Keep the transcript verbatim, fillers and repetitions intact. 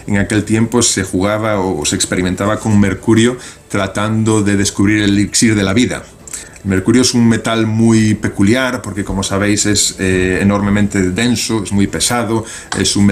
en aquel tiempo se jugaba o se experimentaba con mercurio tratando de descubrir el elixir de la vida. El mercurio es un metal muy peculiar porque, como sabéis, es eh, enormemente denso, es muy pesado, es un